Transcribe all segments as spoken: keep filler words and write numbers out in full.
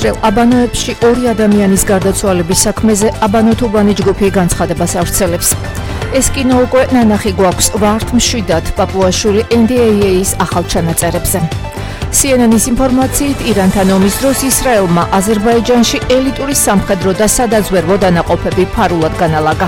ჭრელ აბანოებში ორი ადამიანის გარდაცვალების საქმეზე აბანო-თუბანი ჯგუფი განცხადებას ავრცელებს. ეს კინო უკვე ნანახი გვაქვს ვართ მშვიდად პაპუაშვილი ენ დი эй эй-ის ახალ ჩანაწერებზე. სი ენ ენ-ის ინფორმაციით ირანთან ომის დროს ისრაელმა აზერბაიჯანში ელიტური სამხედრო და სადაზვერვო დანაყოფები ფარულად განალაგა.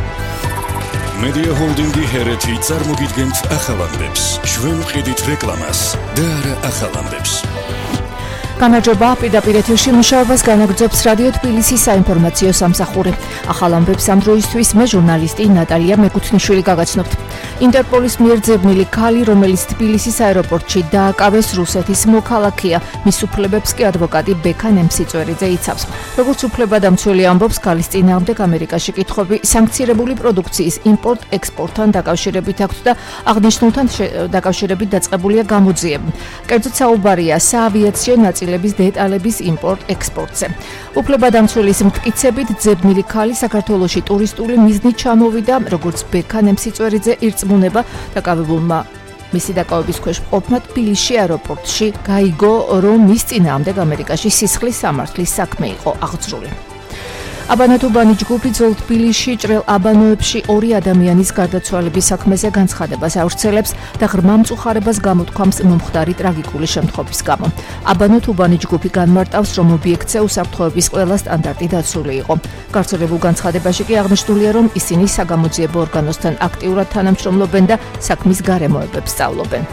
Media Holding-ი ჰერეთი წარმოგიდგენთ ახალამდებს. ჩვენ ვყიდით რეკლამას და არა ახალამდებს. გამარჯობა, პირდაპირ ეთერში მუშაობას განაგრძობს რადიო თბილისის საინფორმაციო სამსახური. ახალ ამბებს ამ დროისთვის მე ჟურნალისტი ნატალია მეკუთვნიშვილი გაგაცნობთ. ინტერპოლის მიერ ძებნილი ქალი, რომელიც თბილისის აეროპორტში დააკავეს რუსეთის მოქალაქეა, მის უფლებებს კი ადვოკატი ბექა ნემსიწვერიძე იცავს. როგორც უფლებადამცველი ამბობს, ქალის წინააღმდეგ ამერიკაში კითხვები სანქცირებული პროდუქციის იმპორტ-ექსპორტთან დაკავშირებით აქვს და აღნიშნულთან დაკავშირებით დაწყებულია გამოძიება. კერძოდ საუბარია საავიაციო ნაწილების დეტალების იმპორტ-ექსპორტზე. უფლებადამცველის მტკიცებით, ძებნილი ქალი საქართველოში ტურისტული მიზნით ჩამოვიდა, როგორც ბექა ნემსიწვერიძე ირწმუნება, დაკავებულმა მისი დაკავების ქვეშ მყოფმა თბილისში აეროპორტში გაიგო, რომ მის წინააღმდეგ ამერიკაში სისხლის სამართლის საქმე იყო აღძრული. აბანო-თუბანი ჯგუფი ძველ თბილისში ჭრელ აბანოებში ორი ადამიანის გარდაცვალების საქმეზე განცხადებას ავრცელებს და ღრმა მწუხარებას გამოთქვამს მომხდარი ტრაგიკული შემთხვევის გამო. აბანო-თუბანი ჯგუფი განმარტავს, რომ ობიექტზე უსაფრთხოების ყველა სტანდარტი დაცული იყო. გავრცელებულ განცხადებაში კი აღნიშნულია, რომ ისინი საგამოძიებო ორგანოსთან აქტიურად თანამშრომლობენ და საქმის გარემოებებს სწავლობენ.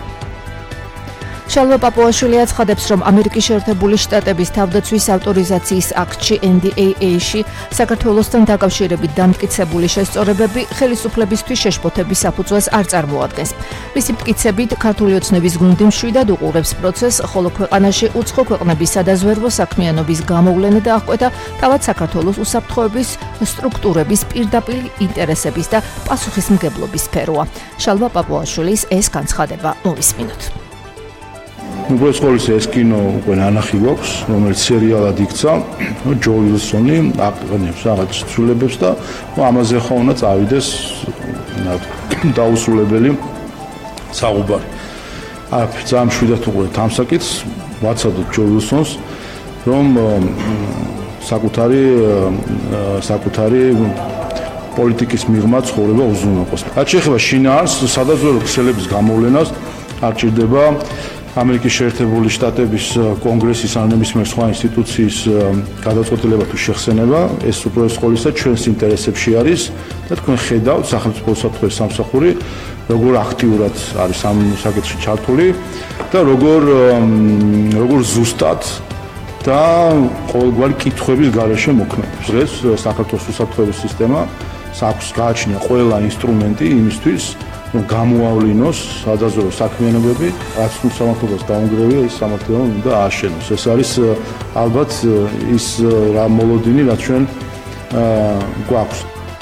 შალვა პაპუაშვილი აცხადებს, რომ ამერიკის შეერთებული შტატების თავდაცვის ავტორიზაციის აქტში ენ დი эй эй-ში საქართველოსთან დაკავშირებით დამტკიცებული შესწორებები ხელისუფლებისთვის შეშფოთების საფუძველს არ წარმოადგენს. მისი მტკიცებით, ქართული ოცნების გუნდი მშვიდად უყურებს პროცესს, ხოლო ქვეყანაში უცხო ქვეყნების სადაზვერვო საქმიანობის გამოვლენა დაახკვეთა თავად საქართველოს უსაფრთხოების სტრუქტურების პირდაპირ ინტერესების და პასუხისმგებლობის სფეროა. შალვა პაპუაშვილის ეს განცხადება მოვისმინოთ. უბრალოდ ყოველთვის ეს კინო უკვე ნანახი გვაქვს, რომელიც სერიალად იქცა, ჯო უილსონი აყენებს რაღაც ცვლილებებს და ამაზე ხო უნდა წავიდეს დაუსრულებელი საუბარი. აი, ძალიან მშვიდად უყურეთ ამ საკითხს, ვაცადოთ ჯო უილსონს, რომ საკუთარი საკუთარი პოლიტიკის მიღმა ცხოვრება უზრუნველყოს. რაც შეეხება შინაარსს, სადაზვერვო ქსელების გამოვლენას არ ჭირდება ამერიკის შეერთებული შტატების კონგრესის ან ნებისმიერ სხვა ინსტიტუციის გადაწყვეტილება თუ შეხსენება, ეს უბრალოდ ყოველისა ჩვენს ინტერესებში არის და თქვენ ხედავთ სახელმწიფო უსაფრთხოების სამსახური როგორ აქტიურად არის ამ საკითხში ჩართული და როგორ როგორ ზუსტად და ყოველგვარი კითხვების გარეშე მოქმედებს. ეს საქართველოს უსაფრთხოების სისტემა აქვს გააჩნია ყველა ინსტრუმენტი იმისთვის, რომ გამოავლინოს სადაზვერვო საქმიანობები, რაც თუ სამართლობას დაუნგრევია, ის სამართლობა უნდა ააშენოს. ეს არის ალბათ ის რა მოლოდინი, რაც ჩვენ გვაქვს.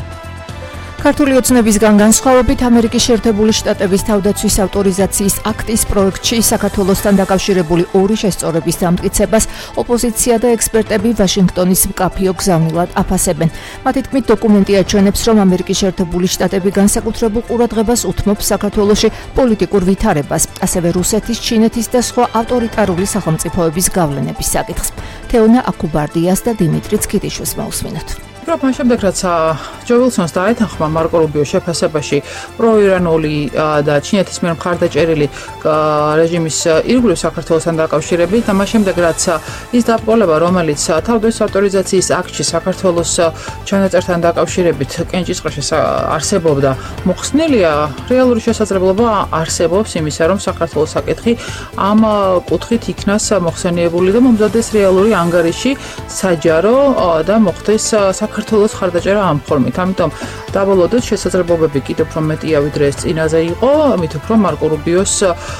ქართული ოცნებისგან განსხვავებით, ამერიკის შეერთებული შტატების თავდაცვის ავტორიზაციის აქტის პროექტში საქართველოსთან დაკავშირებული ორი შესწორების დამტკიცებას ოპოზიცია და ექსპერტები ვაშინგტონის მკაფიო გზავნილად აფასებენ. მათი თქმით, დოკუმენტი აჩვენებს, რომ ამერიკის შეერთებული შტატები განსაკუთრებულ ყურადღებას უთმობს საქართველოში პოლიტიკურ ვითარებას, ასევე რუსეთის, ჩინეთის და სხვა ავტორიტარული სახელმწიფოების გავლენების საკითხს. თეონა აკუბარდიას და დიმიტრი ცქიტიშვილს მოусმინოთ. პროფან შემდეგ რაც ჯო უილსონს დაეთანხმა მარკო რუბიო შეფასებაში პროირანული და ჩინეთის მიერ მხარდაჭერილი რეჟიმის ირგვლივ საქართველოსთან დაკავშირებით და მას შემდეგ რაც ის დაბრკოლება, რომელიც თავდაცვის ავტორიზაციის აქტში საქართველოს ჩანაწერთან დაკავშირებით კენჭისყრაში არსებობდა, მოხსნილია, რეალური შესაძლებლობა არსებობს იმისა, რომ საქართველოს საკითხი ამ კუთხით იქნას მოხსენიებული და მომზადდეს რეალური ანგარიში საჯარო და მოხდეს საქართველოს ხარდაჭერა ამ ფორმით. ამიტომ დაბოლოდოთ შესაძლებლობები კიდევ უფრო მეტია, ვიდრე ეს წინაზე იყო, მით უფრო მარკო რუბიოს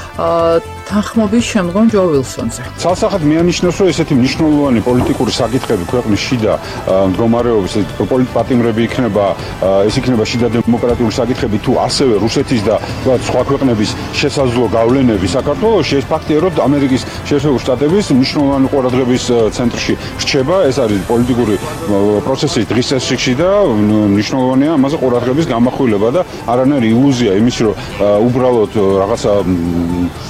თანხმობის შემდგომ ჯო უილსონზე. ცალსახად მიანიშნებს, რომ ესეთი მნიშვნელოვანი პოლიტიკური საკითხები ქვეყნის შიდა მდგომარეობის პოლიტპატიმრები იქნება, ეს იქნება შიდა დემოკრატიული საკითხები თუ ასევე რუსეთის და სხვა ქვეყნების შესაძლო გავლენები საქართველოში, ეს ფაქტია, რომ ამერიკის შეერთებული შტატების მნიშვნელოვანი ყურადღების ცენტრში რჩება, ეს არის პოლიტიკური პროცესი დღის წესრიგში და მნიშვნელოვანია ამაზე ყურადღების გამახვილება და არანაირი ილუზია იმის, რომ უბრალოდ რაღაცა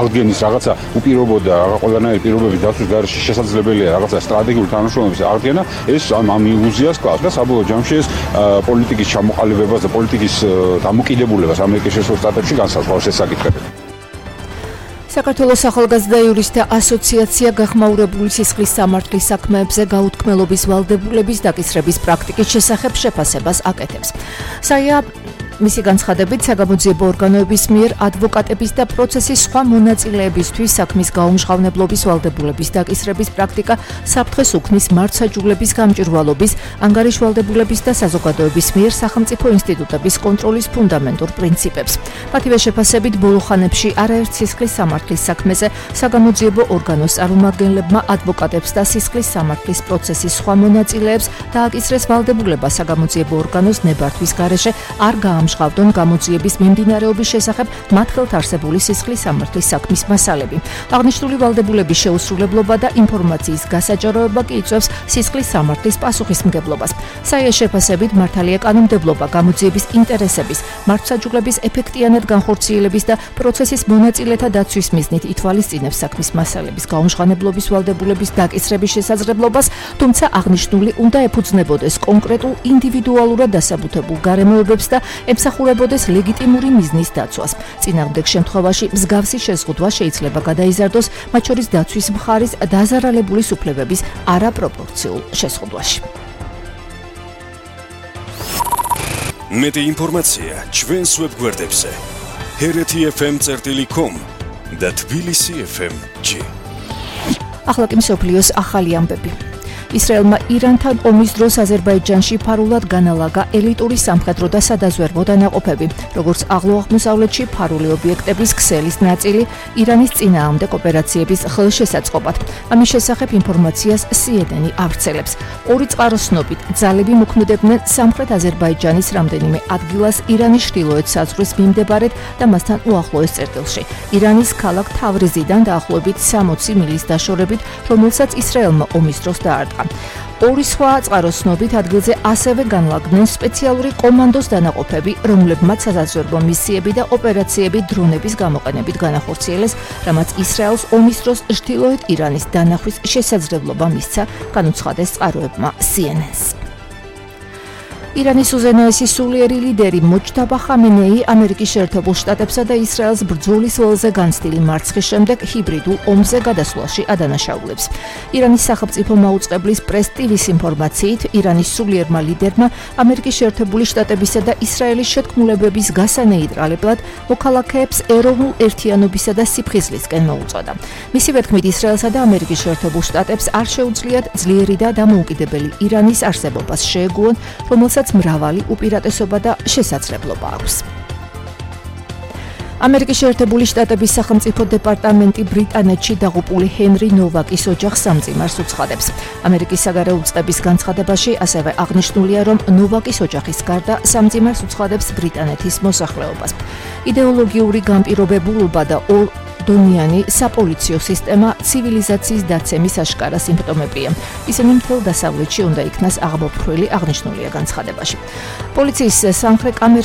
აღდგენის რაღაცა უპირობო და ყველანაირი პირობების დაცვის გარეშე შესაძლებელია რაღაცა სტრატეგიული თანამშრომლობის აღდგენა, ეს ამ ამ ილუზიას კლავს და საბოლოო ჯამში ეს პოლიტიკის ჩამოყალიბებას და პოლიტიკის დამოკიდებულებას ამერიკის შეერთებულ შტატებში განსაზღვრავს ეს საკითხები. საქართველოს ახალგაზრდა იურისტთა ასოციაცია გახმაურებული სისხლის სამართლის საქმეებზე გაუთქმელობის ვალდებულების დაკისრების პრაქტიკის შესახებ შეფასებას აკეთებს. საია მისი განცხადებით საგამოძიებო ორგანოების მიერ ადვოკატების და პროცესის სხვა მონაწილეებისთვის საქმის გაუმჟღავნებლობის ვალდებულების დაკისრების პრაქტიკა საფრთხეს უქმნის მართლმსაჯულების გამჭვირვალობის, ანგარიშვალდებულების და საზოგადოების მიერ სახელმწიფო ინსტიტუტების კონტროლის ფუნდამენტურ პრინციპებს. მათივე შეფასებით ბოლო ხანებში არაერთ სისხლის სამართლის საქმეზე საგამოძიებო ორგანოს წარმომადგენლებმა ადვოკატებს და სისხლის სამართლის პროცესის სხვა მონაწილეებს დააკისრეს ვალდებულება საგამოძიებო ორგანოს ნებართვის გარეშე არ გაამჟღავნეს ამჟღავნონ გამოძიების მიმდინარეობის შესახებ მათ ხელთ არსებული სისხლის სამართლის საქმის მასალები. აღნიშნული ვალდებულების შეუსრულებლობა და ინფორმაციის გასაჯაროება კი იწვევს სისხლის სამართლის პასუხისმგებლობას. საიას შეფასებით მართალია კანონმდებლობა გამოძიების ინტერესების, მართლმსაჯულების ეფექტიანად განხორციელების და პროცესის მონაწილეთა დაცვის მიზნით ითვალისწინებს საქმის მასალების გაუმჟღავნებლობის ვალდებულების დაკისრების შესაძლებლობას, თუმცა აღნიშნული უნდა ეფუძნებოდეს კონკრეტულ ინდივიდუალურად დასაბუთებულ გარემოებებს და ემსახურებოდეს ლეგიტიმური მიზნის დაცვას. წინააღმდეგ შემთხვევაში მსგავსი შეზღუდვა შეიძლება გადაიზარდოს მათ შორის დაცვის მხარის დაზარალებულის უფლებების არაპროპორციულ შეზღუდვაში. მეტი ინფორმაცია ჩვენს ვებგვერდებზე ჰერეთი ეფ ემ წერტილი კომ და თბილისი ეფ ემ ჯი. ახლა კი მსოფლიოს ახალი ამბები. ისრაელმა ირანთან ომის დროს აზერბაიჯანში ფარულად განალაგა ელიტური სამხედრო და სადაზვერვო დანაყოფები, როგორც ახლო-აღმოსავლეთში ფარული ობიექტების ქსელის ნაწილი ირანის წინააღმდეგ ოპერაციების ხელშესაწყობად. ამის შესახებ ინფორმაციას სი ენ ენ ავრცელებს. ორი წყაროსნობით ძალები მოქმედებდნენ სამხრეთ აზერბაიჯანის რამდენიმე ადგილას ირანის ჩრდილოეთ საზღვრის მიმდებარედ და მასთან უახლოეს წერტილში. ირანის ქალაქ თავრიზიდან დაახლოებით სამოცი მილის დაშორებით, რომელსაც ისრაელმა ომის დროს დაარტყა. ორი სხვა წყაროსნობით ადგილზე ასევე განლაგდნენ სპეციალური კომანდოს დანაყოფები, რომლებმაც საზაზვერვო მისიები და ოპერაციები დრონების გამოყენებით განახორციელეს, რამაც ისრაელს ომის დროს ჩრდილოეთ ირანის დანახვის შესაძლებლობა მისცა, განუცხადეს წყაროებმა სი ენ ენს. ირანის უზენაესი სულიერი ლიდერი მოჯტაბა ხამენეი ამერიკის შეერთებულ შტატებსა და ისრაელს ბრძოლის ველზე განცდილი მარცხის შემდეგ ჰიბრიდულ ომზე გადასვლაში ადანაშაულებს. ირანის სახელმწიფო მაუწყებლის პრეს-ტივის ინფორმაციით, ირანის სულიერმა ლიდერმა ამერიკის შეერთებული შტატებისა და ისრაელის შეთქმულებების გასანეიტრალებლად მოქალაქეებს ეროვნულ ერთიანობისა და სიფხიზლისკენ მოუწოდა. მისივე თქმით, ისრაელსა და ამერიკის შეერთებულ შტატებს არ შეუძლიათ ძლიერი და დამოუკიდებელი ირანის არსებობას შეეგუონ, რომელსაც მრავალი უპირატესობა და შესაძლებლობა აქვს. ამერიკის შეერთებული შტატების სახელმწიფო დეპარტამენტი ბრიტანეთში დაღუპული ჰენრი ნოვაკის ოჯახს სამძიმარს უცხადებს. ამერიკის საგარეო უწყების განცხადებაში ასევე აღნიშნულია, რომ ნოვაკის ოჯახის გარდა სამძიმარს უცხადებს ბრიტანეთის მოსახლეობას. იდეოლოგიური განპირობებულობა და ორ დონიანი საპოლიციო სისტემა ცივილიზაციის დაცემის აშკარა სიმპტომებია. ისინი მთელ დასავლეთში უნდა იქნას აღმოფრქვილი, აღნიშნულია განცხადებაში. პოლიციის სამხრეთ კამერა